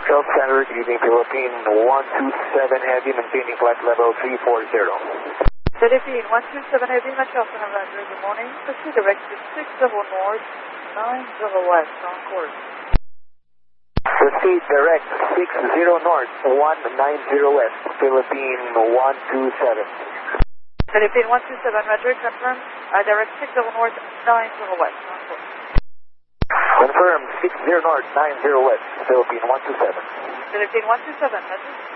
South Standard, evening Philippine 127 Heavy, maintaining flight level 340. Philippine 127 Heavy, Metro Roger, good morning. Proceed direct to 60 North, 90 West, on course. Proceed direct 60 North, 190 West, Philippine 127. Philippine 127 Roger, confirm. Direct 60 North, 90 West, on course. Confirm 60 North, 90 West, Philippine 127. Philippine 127, Roger.